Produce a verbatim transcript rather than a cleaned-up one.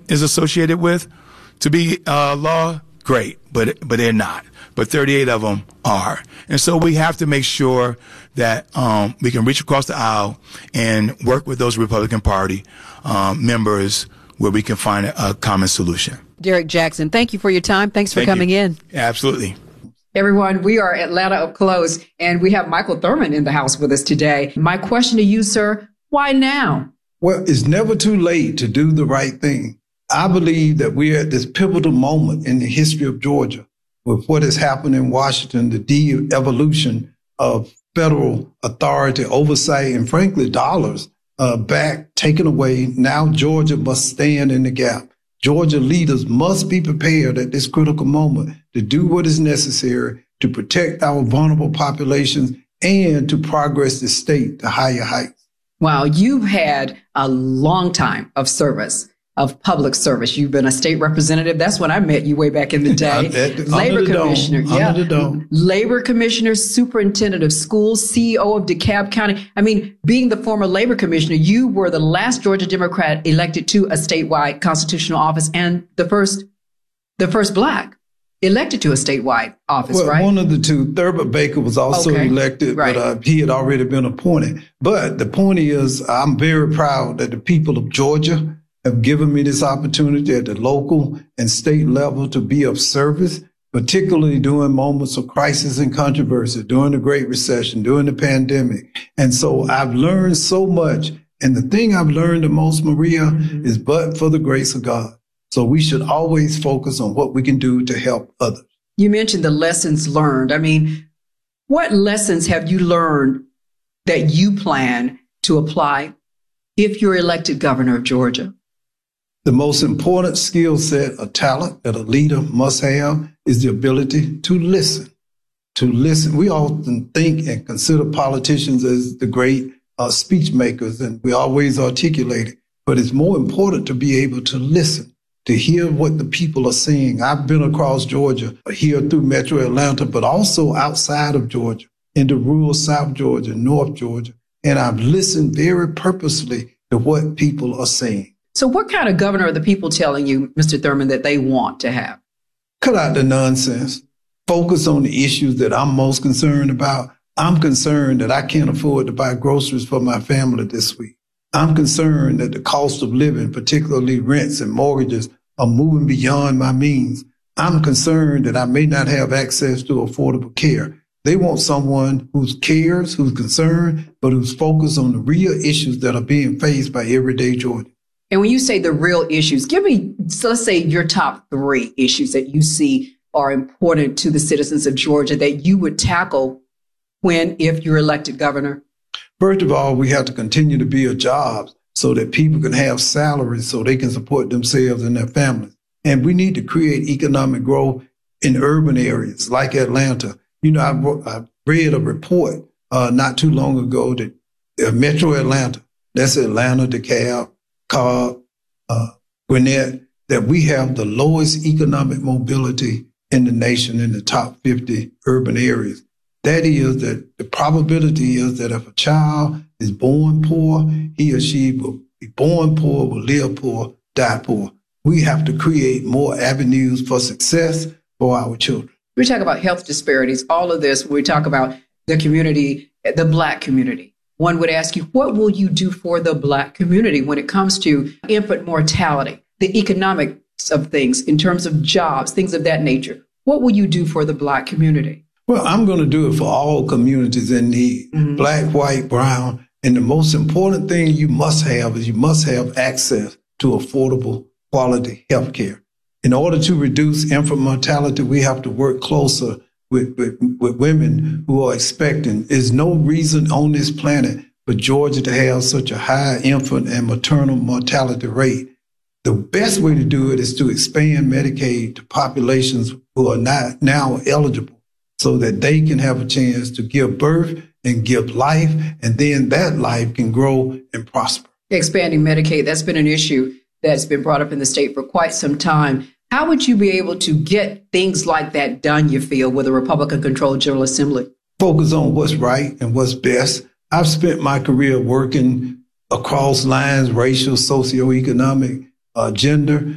is associated with to be uh, law, great, but but they're not. But thirty-eight of them are. And so we have to make sure that um, we can reach across the aisle and work with those Republican Party um, members where we can find a, a common solution. Derrick Jackson, thank you for your time. Thanks for Thank coming you. in. Absolutely. Everyone, we are Atlanta Up Close, and we have Michael Thurmond in the house with us today. My question to you, sir, why now? Well, it's never too late to do the right thing. I believe that we're at this pivotal moment in the history of Georgia with what has happened in Washington, the de-evolution of federal authority, oversight, and frankly, dollars uh, back, taken away. Now Georgia must stand in the gap. Georgia leaders must be prepared at this critical moment to do what is necessary to protect our vulnerable populations and to progress the state to higher heights. Wow, you've had a long time of service, of public service. You've been a state representative. That's when I met you way back in the day. the, Labor the commissioner, dome, yeah. Under the dome. Labor commissioner, superintendent of schools, C E O of DeKalb County. I mean, being the former labor commissioner, you were the last Georgia Democrat elected to a statewide constitutional office and the first, the first Black elected to a statewide office, well, right? One of the two. Thurber Baker was also okay. elected, right. but uh, he had already been appointed. But the point is, I'm very proud that the people of Georgia have given me this opportunity at the local and state level to be of service, particularly during moments of crisis and controversy, during the Great Recession, during the pandemic. And so I've learned so much. And the thing I've learned the most, Maria, mm-hmm. is but for the grace of God. So we should always focus on what we can do to help others. You mentioned the lessons learned. I mean, what lessons have you learned that you plan to apply if you're elected governor of Georgia? The most important skill set or talent that a leader must have is the ability to listen. To listen. We often think and consider politicians as the great uh, speech makers, and we always articulate it. But it's more important to be able to listen, to hear what the people are saying. I've been across Georgia, here through Metro Atlanta, but also outside of Georgia, into rural South Georgia, North Georgia. And I've listened very purposely to what people are saying. So what kind of governor are the people telling you, Mister Thurmond, that they want to have? Cut out the nonsense. Focus on the issues that I'm most concerned about. I'm concerned that I can't afford to buy groceries for my family this week. I'm concerned that the cost of living, particularly rents and mortgages, are moving beyond my means. I'm concerned that I may not have access to affordable care. They want someone who cares, who's concerned, but who's focused on the real issues that are being faced by everyday Georgians. And when you say the real issues, give me, so let's say your top three issues that you see are important to the citizens of Georgia that you would tackle when, if you're elected governor. First of all, we have to continue to build jobs so that people can have salaries so they can support themselves and their families. And we need to create economic growth in urban areas like Atlanta. You know, I, I read a report uh, not too long ago that uh, Metro Atlanta, that's Atlanta, DeKalb, Cobb, uh, Gwinnett, that we have the lowest economic mobility in the nation in the top fifty urban areas. That is that the probability is that if a child is born poor, he or she will be born poor, will live poor, die poor. We have to create more avenues for success for our children. We talk about health disparities, all of this, when we talk about the community, the Black community. One would ask you, what will you do for the Black community when it comes to infant mortality, the economics of things in terms of jobs, things of that nature? What will you do for the Black community? Well, I'm going to do it for all communities in need, mm-hmm. Black, white, brown. And the most important thing you must have is you must have access to affordable, quality health care. In order to reduce infant mortality, we have to work closer with, with, with women who are expecting. There's no reason on this planet for Georgia to have such a high infant and maternal mortality rate. The best way to do it is to expand Medicaid to populations who are not now eligible so that they can have a chance to give birth and give life, and then that life can grow and prosper. Expanding Medicaid, that's been an issue that's been brought up in the state for quite some time. How would you be able to get things like that done, you feel, with a Republican-controlled General Assembly? Focus on what's right and what's best. I've spent my career working across lines, racial, socioeconomic, uh, gender.